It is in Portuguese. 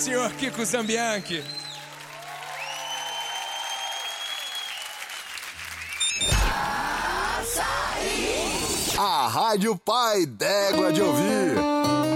senhor Kiko Zambianchi. A Rádio Pai d'Égua de Ouvir.